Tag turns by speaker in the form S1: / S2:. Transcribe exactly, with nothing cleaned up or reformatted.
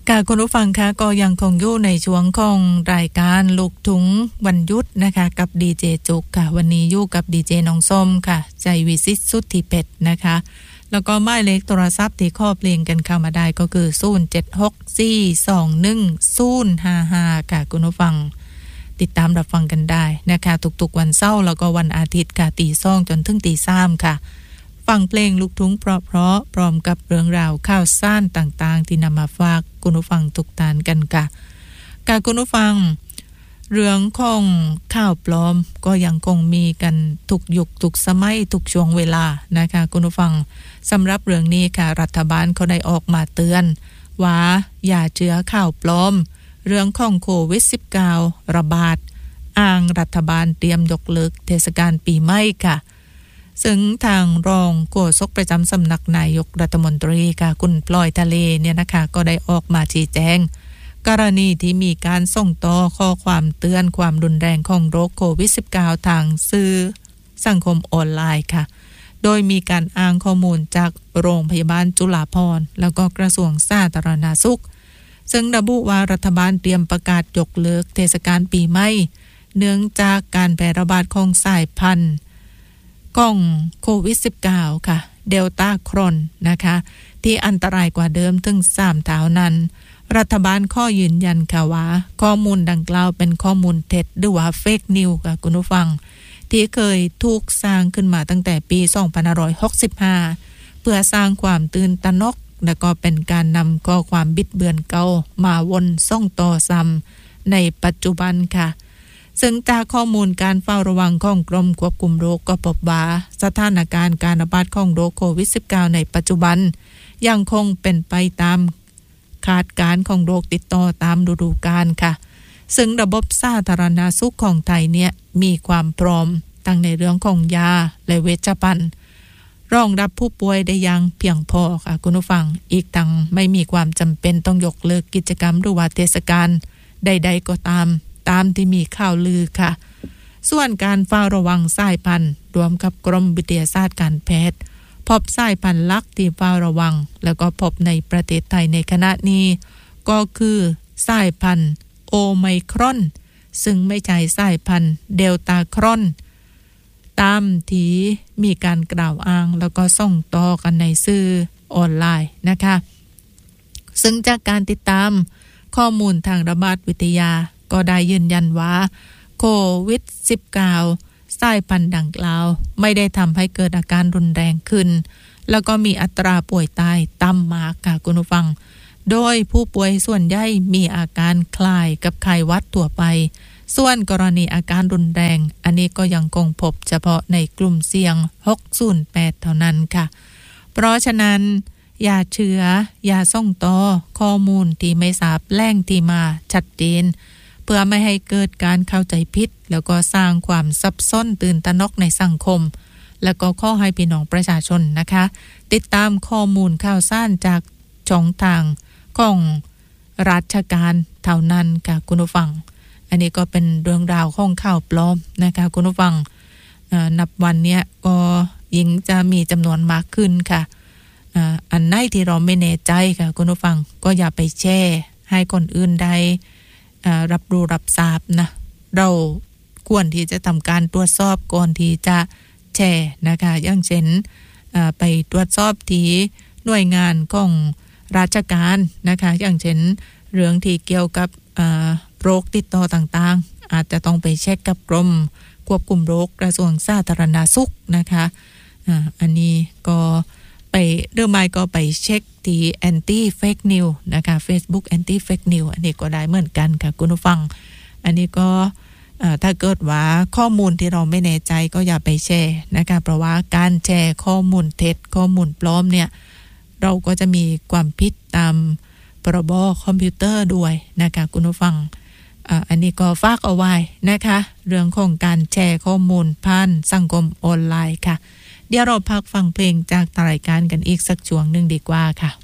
S1: ค่ะคุณผู้ฟังคะก็ยังคงอยู่ในช่วงของรายการลูกทุ่งวันหยุดนะคะกับดีเจจุกค่ะวันนี้อยู่กับดีเจน้องส้มค่ะใจวิสิตสุทธิเป็ดนะคะแล้วก็หมายเลขโทรศัพท์ที่ขอเพลงกันเข้ามาได้ก็คือศูนย์ เจ็ด หก สี่ สอง หนึ่ง ศูนย์ ห้า ห้าค่ะคุณผู้ฟังติดตามรับฟังกันได้นะคะทุกๆวันเสาร์แล้วก็วันอาทิตย์ค่ะตีสองจนถึงตีสามค่ะฟังเพลงลูกทุ่งเพราะๆพร้อมกับเรื่องราวข่าวสารต่างๆที่นำมาฝากคุณผู้ฟังทุกท่านกันค่ะค่ะคุณผู้ฟังเรื่องของข่าวปลอมก็ยังคงมีกันทุกยุคทุกสมัยทุกช่วงเวลานะคะคุณผู้ฟังสำหรับเรื่องนี้ค่ะรัฐบาลเขาได้ออกมาเตือนว่าอย่าเชื่อข่าวปลอมเรื่องของโควิด สิบเก้า ระบาดอ้างรัฐบาลเตรียมยกเลิกเทศกาลปีใหม่ค่ะซึ่งทางรองโฆษกประจำสำนักนายกรัฐมนตรีค่ะคุณปลอยทะเลเนี่ยนะคะก็ได้ออกมาชี้แจงกรณีที่มีการส่งต่อข้อความเตือนความรุนแรงของโรคโควิด สิบเก้า ทางสื่อสังคมออนไลน์ค่ะโดยมีการอ้างข้อมูลจากโรงพยาบาลจุฬาภรณ์แล้วก็กระทรวงสาธารณสุขซึ่งระบุว่ารัฐบาลเตรียมประกาศยกเลิกเทศกาลปีใหม่เนื่องจากการแพร่ระบาดของสายพันธุ์ของโควิด สิบเก้า ค่ะเดลต้าโครนนะคะที่อันตรายกว่าเดิมถึงสามเท่านั้นรัฐบาลข้อยืนยันค่ะว่าข้อมูลดังกล่าวเป็นข้อมูลเท็จหรือว่าเฟกนิวส์ค่ะคุณผู้ฟังที่เคยถูกสร้างขึ้นมาตั้งแต่ปีสองพันห้าร้อยหกสิบห้าเพื่อสร้างความตื่นตระหนกและก็เป็นการนำข้อความบิดเบือนเก่ามาวนส่งต่อซ้ำในปัจจุบันค่ะซึ่งจากข้อมูลการเฝ้าระวังของกรมควบคุมโรคก็พบว่าสถานการณ์การระบาดของโรคโควิด สิบเก้า ในปัจจุบันยังคงเป็นไปตามคาดการณ์ของโรคติดต่อตามฤดูกาลค่ะซึ่งระบบสาธารณสุขของไทยเนี่ยมีความพร้อมทั้งในเรื่องของยาและเวชภัณฑ์รองรับผู้ป่วยได้อย่างเพียงพอค่ะคุณผู้ฟังอีกทั้งไม่มีความจำเป็นต้องยกเลิกกิจกรรมหรือว่าเทศกาลใดๆก็ตามตามที่มีข่าวลือค่ะส่วนการเฝ้าระวังสายพันธุ์รวมกับกรมวิทยาศาสตร์การแพทย์พบสายพันธุ์ลักที่เฝ้าระวังแล้วก็พบในประเทศไทยในขณะนี้ก็คือสายพันธุ์โอไมครอนซึ่งไม่ใช่สายพันธุ์เดลต้าครอนตามที่มีการกล่าวอ้างแล้วก็ส่งต่อกันในสื่อออนไลน์นะคะซึ่งจากการติดตามข้อมูลทางระบาดวิทยาก็ได้ยืนยันว่าโควิด สิบเก้า สายพันธุ์ดังกล่าวไม่ได้ทำให้เกิดอาการรุนแรงขึ้นแล้วก็มีอัตราป่วยตายต่ำมากค่ะคุณผู้ฟังโดยผู้ป่วยส่วนใหญ่มีอาการคล้ายกับไข้หวัดทั่วไปส่วนกรณีอาการรุนแรงอันนี้ก็ยังคงพบเฉพาะในกลุ่มเสี่ยงหกศูนย์แปดเท่านั้นค่ะเพราะฉะนั้นอย่าเชื่ออย่าส่งต่อข้อมูลที่ไม่ทราบแหล่งที่มาชัดเจนเพื่อไม่ให้เกิดการเข้าใจผิดแล้วก็สร้างความซับซ้อนตื่นตระหนกในสังคมแล้วก็ขอให้พี่น้องประชาชนนะคะติดตามข้อมูลข่าวสารจากช่องทางของราชการเท่านั้นค่ะคุณผู้ฟังอันนี้ก็เป็นเรื่องราวของข่าวปลอมนะคะคุณผู้ฟังนับวันเนี้ยก็ยิ่งจะมีจำนวนมากขึ้นค่ะอันไหนที่เราไม่แน่ใจค่ะคุณผู้ฟังก็อย่าไปแชร์ให้คนอื่นได้รับรู้รับทราบนะเราควรที่จะทำการตรวจสอบก่อนที่จะแชร์นะคะอย่างเช่นไปตรวจสอบที่หน่วยงานของราชการนะคะอย่างเช่นเรื่องที่เกี่ยวกับโรคติดต่อต่างๆอาจจะต้องไปเช็คกับกรมควบคุมโรคกระทรวงสาธารณสุขนะคะอันนี้ก็ไปหรือไม่ก็ไปเช็คที่ anti fake news นะคะ Facebook anti fake news อันนี้ก็ได้เหมือนกันค่ะคุณผู้ฟังอันนี้ก็ถ้าเกิดว่าข้อมูลที่เราไม่แน่ใจก็อย่าไปแชร์นะคะเพราะว่าการแชร์ข้อมูลเท็จข้อมูลปลอมเนี่ยเราก็จะมีความผิดตามพรบคอมพิวเตอร์ด้วยนะคะคุณผู้ฟังอันนี้ก็ฝากเอาไว้นะคะเรื่องของการแชร์ข้อมูลผ่านสังคมออนไลน์ค่ะเดี๋ยวเราพักฟังเพลงจากรายการกันอีกสักช่วงหนึ่งดีกว่าค่ะ